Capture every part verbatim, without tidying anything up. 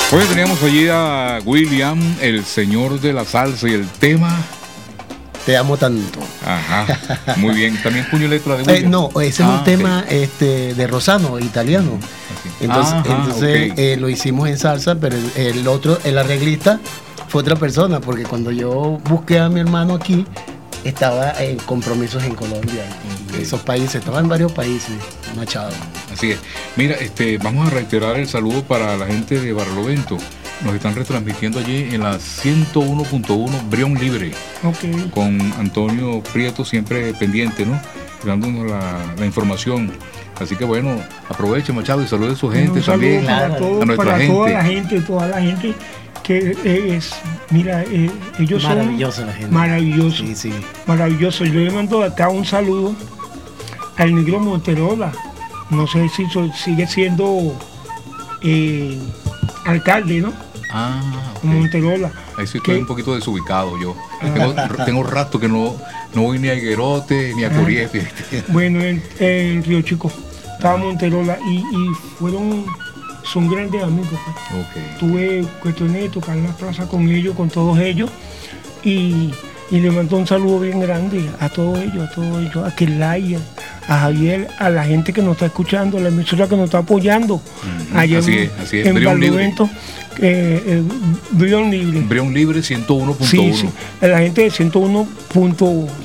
Hoy teníamos allí a William, el señor de la salsa, y el tema... Te amo tanto. Ajá, muy bien. ¿También puño y letra de William? Eh, no, ese ah, es un tema okay. este, de Rosano, italiano. Entonces, Ajá, entonces okay. eh, lo hicimos en salsa, pero el, el otro, el arreglista, fue otra persona, porque cuando yo busqué a mi hermano aquí, estaba en compromisos en Colombia, y okay. esos países, estaba en varios países, Machado. Así es. Mira, este, vamos a reiterar el saludo para la gente de Barlovento. Nos están retransmitiendo allí en la ciento uno punto uno Brión Libre. Okay. Con Antonio Prieto siempre pendiente, ¿no? Dándonos la, la información. Así que bueno, aproveche, Machado, y salude a su gente también. Para, todo, a nuestra para gente. toda la gente, toda la gente que es, mira, eh, ellos maravilloso, son la gente. maravillosos. Sí, sí. Maravilloso. Yo le mando acá un saludo al negro Monterola. No sé si so, sigue siendo eh, alcalde, ¿no? Ah, okay. Monterola. Ahí sí estoy que, un poquito desubicado yo. Tengo, tengo rato que no, no voy ni a Higuerote ni a Coriepe. Bueno, en, en Río Chico estaba Monterola y, y fueron, son grandes amigos. Pues. Okay. Tuve cuestiones de tocar en la plaza con ellos, con todos ellos, y, y le mando un saludo bien grande a todos ellos, a todos ellos, a Kelaya, a Javier, a la gente que nos está escuchando, a la emisora que nos está apoyando. Mm-hmm. Allá así en, es, así es. en Brión Barlovento, eh, eh, Brión Libre. Brión Libre ciento uno punto uno. Sí, sí, la gente de ciento uno punto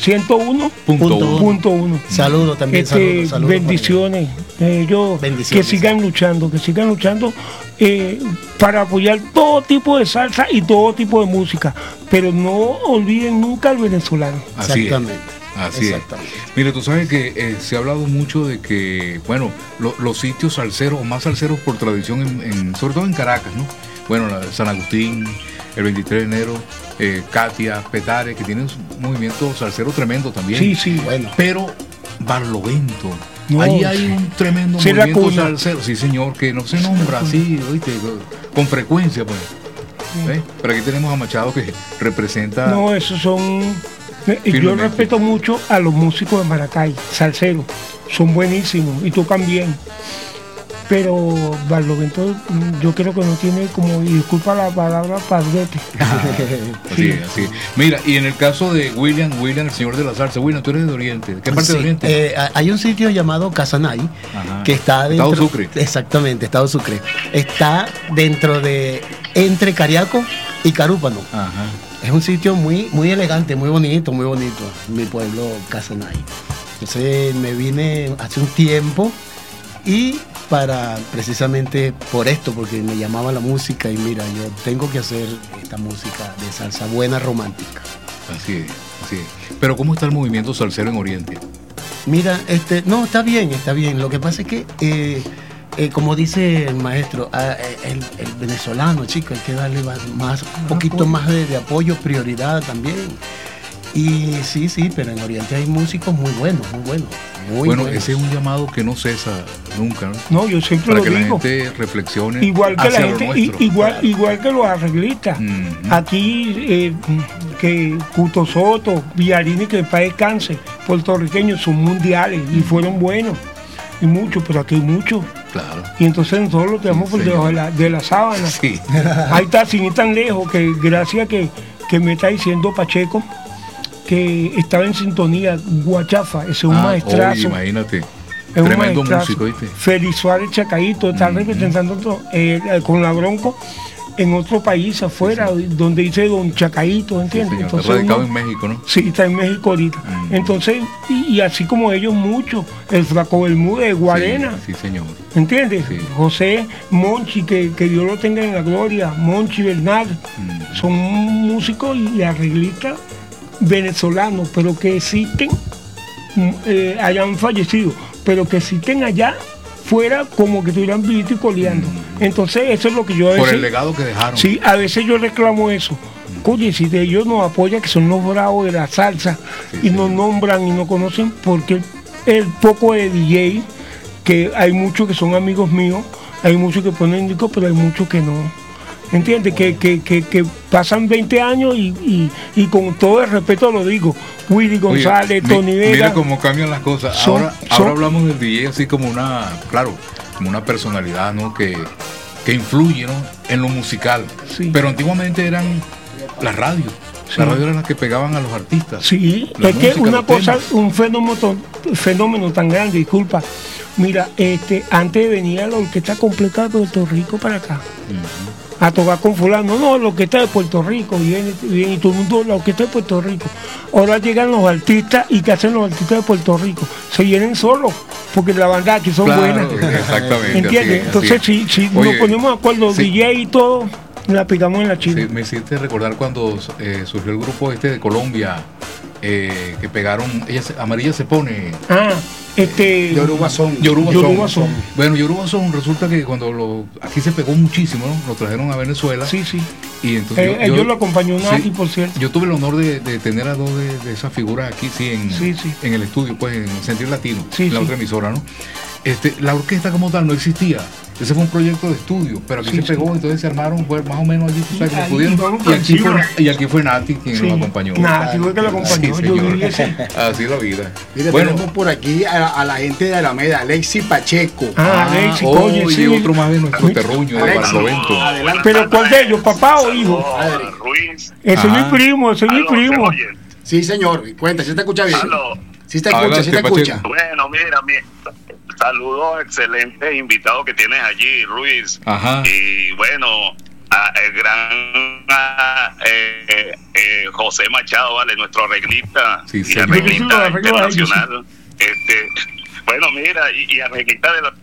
uno. Saludos también, este, saludos, saludos. Bendiciones. Ellos bendiciones. Que sigan luchando, que sigan luchando eh, para apoyar todo tipo de salsa y todo tipo de música. Pero no olviden nunca al venezolano. Así Exactamente. Es. Así es. Mire, tú sabes que eh, se ha hablado mucho de que, bueno, lo, los sitios salseros, o más salseros por tradición, en, en, sobre todo en Caracas, ¿no? Bueno, la, San Agustín, el veintitrés de enero, eh, Katia, Petare, que tienen un movimiento salsero tremendo también. Sí, sí. Bueno. Pero Barlovento, no, allí hay un tremendo sí, movimiento salsero, sí señor, que no se nombra así, ¿oíste? Con frecuencia, pues. Sí. Pero aquí tenemos a Machado que representa... No, esos son... Yo respeto mucho a los músicos de Maracay, salseros, son buenísimos y tocan bien. Pero Barlovento yo creo que no tiene como, y disculpa la palabra, padrete. Ah, así, sí. así. Mira, y en el caso de William, William, el señor de la salsa, William, tú eres de Oriente. ¿De qué parte sí, de Oriente? Eh, hay un sitio llamado Casanay, Ajá. que está dentro... Estado Sucre. Exactamente, Estado Sucre. Está dentro de, entre Cariaco y Carúpano. Ajá. Es un sitio muy, muy elegante, muy bonito, muy bonito, mi pueblo Casanay. Entonces me vine hace un tiempo y para precisamente por esto, porque me llamaba la música y mira, yo tengo que hacer esta música de salsa buena, romántica. Así es, así es. Pero ¿cómo está el movimiento salsero en Oriente? Mira, este, no, está bien, está bien. Lo que pasa es que... Eh, Eh, como dice el maestro, eh, el, el venezolano, chico, hay que darle más, un poquito más de, de apoyo, prioridad también. Y sí, sí, pero en Oriente hay músicos muy buenos, muy buenos. Muy bueno, buenos. Ese es un llamado que no cesa nunca, ¿no? No, yo siempre Para lo que digo. la gente reflexione. Igual que la gente, igual, claro. igual que los arreglistas. Mm-hmm. Aquí, eh, que Cuto Soto, Villarini, que para descanse, puertorriqueños son mundiales y fueron buenos. Y muchos, pero aquí hay muchos. Claro. Y entonces nosotros lo tenemos sí, por debajo de la, de la sábana. Sí. Ahí está, sin ir tan lejos, que gracias que, que me está diciendo Pacheco, que estaba en sintonía, Guachafa, ese es un ah, maestrazo. Oye, imagínate. Es tremendo un músico, ¿viste? Félix Suárez Chacaíto, está mm-hmm. representando otro, eh, con la Bronco en otro país afuera, sí, sí. donde dice Don Chacaíto, ¿entiendes? Sí, entonces, está radicado uno, en México, ¿no? Sí, está en México ahorita. Mm. Entonces, y, y así como ellos muchos, el Flaco Bermúdez, Guarena. Sí, sí, señor. ¿Entiendes? Sí. José Monchi, que, que Dios lo tenga en la gloria, Monchi Bernal, mm. son músicos y arreglistas venezolanos, pero que existen, eh, hayan fallecido, pero que existen allá fuera como que estuvieran viviendo y coleando. Mm. Entonces eso es lo que yo a veces... Por el legado que dejaron. Sí, a veces yo reclamo eso. Mm. Oye, si de ellos nos apoyan, que son los bravos de la salsa, sí, y sí. nos nombran y nos conocen, porque el, el poco de D J, que hay muchos que son amigos míos, hay muchos que ponen discos, pero hay muchos que no. ¿Entiendes? Que, que, que, que pasan veinte años y, y, y con todo el respeto lo digo, Willy González, Oye, Tony Vega. Mira cómo cambian las cosas. Son, ahora son, ahora hablamos del D J así como una, claro, como una personalidad, ¿no? Que, que influye, ¿no? en lo musical. Sí. Pero antiguamente eran las radios. Sí. Las radios eran las que pegaban a los artistas. Sí, La es que música, una los cosa, temas. un fenómeno, tan- fenómeno tan grande, disculpa. Mira, este, antes venía la orquesta completa de Puerto Rico para acá. A tocar con fulano, no, la orquesta de Puerto Rico, viene, viene y todo el mundo, la orquesta de Puerto Rico. Ahora llegan los artistas y ¿qué hacen los artistas de Puerto Rico? Se vienen solos, porque la banda aquí son Claro, buenas. exactamente. ¿Entiendes? así es, Entonces, así si, es. si Oye, nos ponemos de acuerdo, sí. D J y todo, la pegamos en la china. Sí, me hiciste recordar cuando eh, surgió el grupo este de Colombia, eh, que pegaron, ella se- Amarilla se pone. Ah, este. Yoruba Son. Yoruba, Yoruba Son. Son. Bueno, Yoruba Son resulta que cuando lo, aquí se pegó muchísimo, ¿no? Lo trajeron a Venezuela. Sí, sí. Y entonces Eh, yo, ellos yo- lo acompañó sí, Nati, por cierto. yo tuve el honor de, de tener a dos de, de esas figuras aquí, sí, en, Sí, sí. en el estudio, pues en Sentir Latino, Sí, en la sí. otra emisora, ¿no? Este, la orquesta como tal no existía. Ese fue un proyecto de estudio, pero aquí Sí, se pegó, sí. entonces se armaron, fue más o menos allí, tú sabes, Y como ahí pudieron. vamos Y por aquí, fue, encima. y aquí fue Nati quien Sí. nos acompañó. Nati fue que lo acompañó, Sí, yo señor. viví ese. Así la vida. Mire, bueno, tenemos por aquí a, a la gente de Alameda, Alexi Pacheco. Ah, Alexi, oye, oye, sí. otro más de nuestro terruño, de Alexi. Barlovento. Adelante. Pero ¿cuál de ellos, papá o hijo? Saludos, Ruiz. Ese es Ajá. mi primo, ese es mi Aló, ¿se primo. oye? Sí, señor, cuenta, ¿sí te escucha bien? Aló. Sí te escucha, Adelante, sí te escucha. Pacheco. Bueno, mira, mi saludos, excelente invitado que tienes allí, Ruiz. Ajá. Y bueno, a- el gran a- eh, eh, José Machado, ¿vale? Nuestro arreglista Sí, y señor. Sí, sí, arreglista lo arreglo a ellos, internacional. Este, bueno, mira, y, y arreglista de la...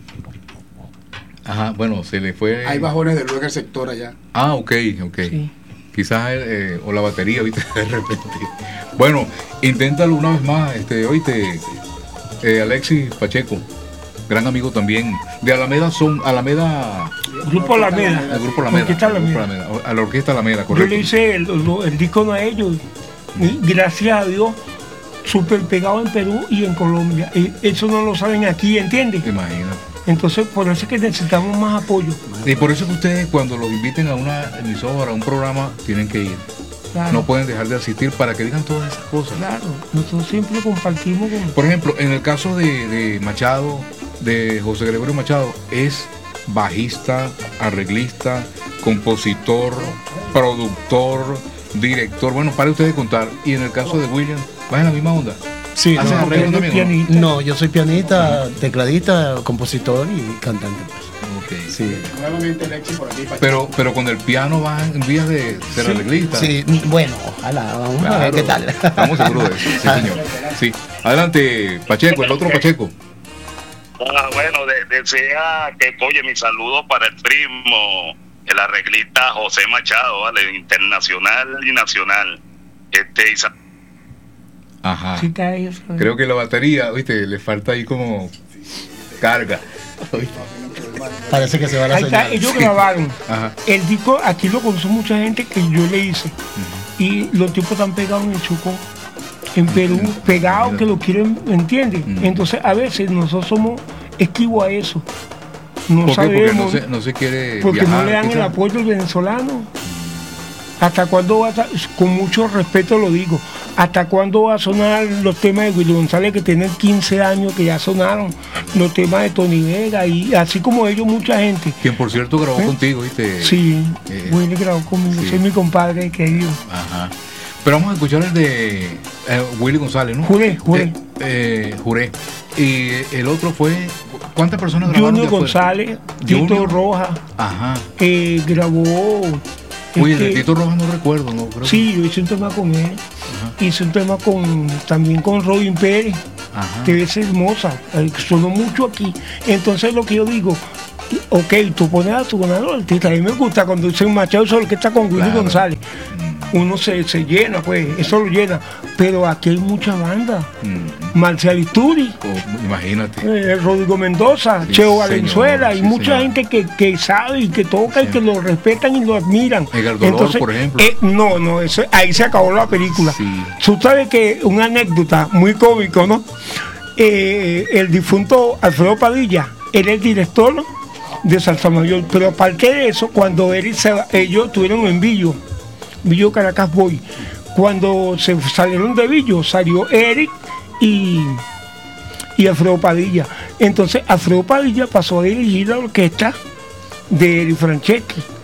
Ajá, bueno, se le fue. Hay bajones de luz en el sector allá. Ah, ok, ok. Sí. Quizás, eh, o la batería, viste, de repente. Bueno, inténtalo una vez más, este, oíste, eh, Alexis Pacheco, gran amigo también, de Alameda Son, Alameda, Grupo Alameda. el grupo Alameda, Orquesta el grupo Alameda. Alameda, a la orquesta Alameda, Yo correcto. le hice el, lo- el disco a ellos. Y gracias a Dios, súper pegado en Perú y en Colombia. Y eso no lo saben aquí, ¿entiendes? Imagínate. Entonces, por eso es que necesitamos más apoyo. Y por eso que ustedes cuando los inviten a una emisora, a un programa, tienen que ir. Claro, No pueden dejar de asistir para que digan todas esas cosas. claro. Nosotros siempre compartimos con... Por ejemplo, en el caso de, de Machado, de José Gregorio Machado, es bajista, arreglista, compositor, productor, director. Bueno, para ustedes contar. Y en el caso de William, ¿va en la misma onda? Sí, ¿Hacen no, arreglos él es también, pianista. no, yo soy pianista, tecladista, compositor y cantante. pues. Ok. Sí. Nuevamente Alexi por aquí, Pacheco. Pero, pero con el piano van en vías de ser Sí, arreglista. sí, bueno, ojalá, vamos a ver Claro, qué tal. Estamos seguros de eso, sí, señor. Sí. Adelante, Pacheco, el otro Pacheco. Ah, bueno, de- desea que, oye, mi saludo para el primo, el arreglista José Machado, ¿vale? Internacional y nacional. Este, y sa- Ajá. Sí, está eso. Creo que la batería, viste, le falta ahí como carga. Parece que se va la Ahí está, señal. ellos grabaron. Ajá. El disco aquí lo conoce mucha gente que yo le hice. Y los tipos están pegados en el Chocó, en Perú, pegados que lo quieren, ¿entiendes? Ujú. Entonces a veces nosotros somos esquivos a eso. No ¿Por qué? Porque sabemos, no se, no se quiere porque viajar, no le dan el quizás. apoyo al venezolano. ¿Hasta cuándo va a, ta- con mucho respeto lo digo, hasta cuándo va a sonar los temas de Willy González que tienen quince años que ya sonaron, los temas de Tony Vega y así como ellos mucha gente? Quien por cierto grabó ¿Eh? contigo, viste. Sí, Eh, Willy grabó conmigo, sí. soy mi compadre querido. Ajá. Pero vamos a escuchar el de eh, Willy González, ¿no? Juré, juré. Eh, eh, juré. Y el otro fue. ¿Cuántas personas grabaron? Junior de afuera? González, Tito Junior. Rojas, Ajá. eh, grabó. Uy, este, de Tito Rojas no recuerdo, ¿no? Creo que- Sí, yo hice un tema con él. Hice un tema con también con Robin Pérez, Ajá. que es hermosa, eh, sonó mucho aquí. Entonces lo que yo digo, ok, tú pones a tu ganador artista. A mí me gusta cuando dicen Machado solo que está con Willy Claro. González. Uno se, se llena, pues, eso lo llena. Pero aquí hay mucha banda. Mm, Marcial Isturi, oh, imagínate. eh, Rodrigo Mendoza, Sí, Cheo señor, Valenzuela, y sí, mucha señor. gente que, que sabe y que toca y Sí. que lo respetan y lo admiran. Edgar Dolor, por ejemplo. eh, no, no, eso, ahí se acabó la película. Sí. Tú sabes que una anécdota muy cómico, ¿no? Eh, el difunto Alfredo Padilla, él es el director de Salsa Mayor, pero aparte de eso, cuando él y se- ellos tuvieron en Villo, Villo Caracas Boy, cuando se salieron de Villo, salió Eric y, y Alfredo Padilla. Entonces Alfredo Padilla pasó a dirigir la orquesta de Eric Franceschi.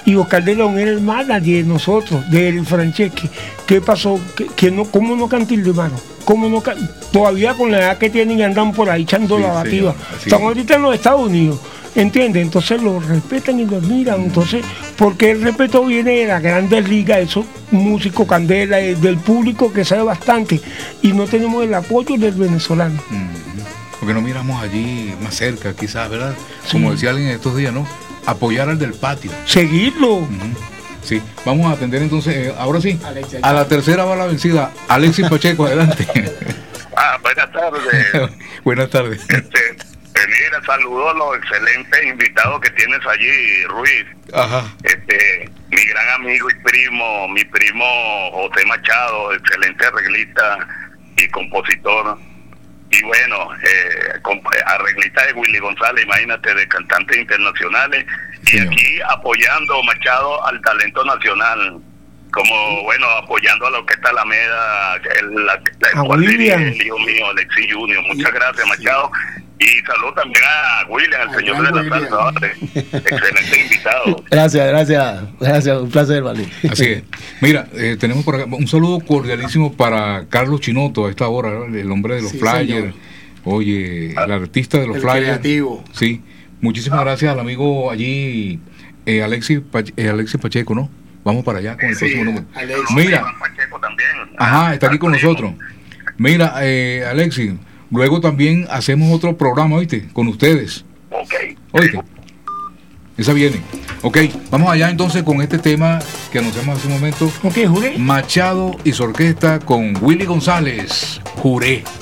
y Oscar de León era el manager de nosotros, del Franceschi. ¿Qué pasó? ¿Qué, que no, ¿Cómo no canta hermano? ¿Cómo no can... Todavía con la edad que tienen andan por ahí echando Sí, la bativa. señor, así Están es. ahorita en los Estados Unidos. ¿Entiendes? Entonces lo respetan y lo admiran. Entonces, porque el respeto viene de las grandes ligas, esos músicos candela, eh, del público que sabe bastante, y no tenemos el apoyo del venezolano. Mm, porque no miramos allí más cerca, quizás, ¿verdad? Sí. Como decía alguien estos días, ¿no? Apoyar al del patio. Seguirlo. Ujú. Sí, vamos a atender entonces, eh, ahora sí, Alexis. a la tercera bala vencida. Alexis Pacheco, adelante. Ah, buenas tardes. Buenas tardes. Este, eh, mira, saludo a los excelentes invitados que tienes allí, Ruiz. Ajá. Este, mi gran amigo y primo, mi primo José Machado, excelente arreglista y compositor. Y bueno, eh, comp- arreglista de Willy González, imagínate, de cantantes internacionales. Y Señor. aquí apoyando, Machado, al talento nacional. Como, bueno, apoyando a la Orquesta Alameda, el, la, la, A cual dirige William. el hijo mío, Alexis Junior. Muchas gracias, Machado. Y saludo también a William, el Al señor gran de la William. salsa, ¿vale? Excelente invitado. Gracias, gracias, gracias, un placer, vale. Así es. Mira, eh, tenemos por acá un saludo cordialísimo para Carlos Chinoto a esta hora, ¿no? El hombre de los Sí, flyers. señor. Oye, el artista de los El flyers. creativo. Sí. Muchísimas gracias al amigo allí, eh, Alexis, Pach- eh, Alexis Pacheco, ¿no? Vamos para allá con el Sí, próximo número. Alexis. Mira, Iván Pacheco también. ajá, está aquí con Al primo. nosotros. Mira, eh, Alexis, luego también hacemos otro programa, ¿oíste? Con ustedes. Ok. ¿Oíste? Esa viene. Ok, vamos allá entonces con este tema que anunciamos hace un momento. ¿Ok, Juré? Machado y su orquesta con Willy González. Juré.